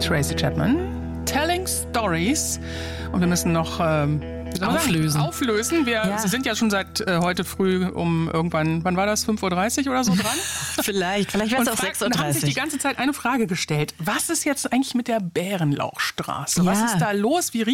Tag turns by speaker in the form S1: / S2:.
S1: Tracy Chapman. Telling Stories. Und wir müssen noch auflösen. Sie sind ja schon seit heute früh um irgendwann, wann war das, 5.30 Uhr oder so dran?
S2: Vielleicht wäre es auch 6.30 Uhr.
S1: Und haben sich die ganze Zeit eine Frage gestellt. Was ist jetzt eigentlich mit der Bärenlauchstraße? Was ist da los? Wie